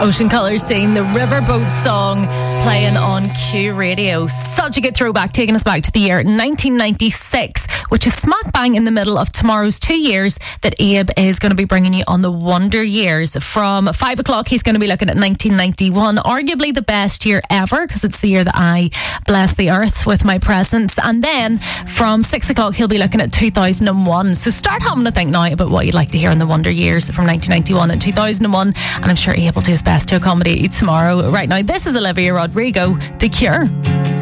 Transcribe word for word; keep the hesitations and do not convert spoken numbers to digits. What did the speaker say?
Ocean Colours Scene, the Riverboat song playing on Q Radio. Such a good throwback, taking us back to the year nineteen ninety-six, which is smack bang in the middle of tomorrow's two years that Abe is going to be bringing you on the Wonder Years. From five o'clock, he's going to be looking at nineteen ninety-one, arguably the best year ever, because it's the year that I blessed the earth with my presence. And then from six o'clock, he'll be looking at two thousand one. So start having to think now about what you'd like to hear in the Wonder Years from nineteen ninety-one and two thousand one. And I'm sure Abe will do his best to accommodate you tomorrow. Right now, this is Olivia Rodrigo, The Cure.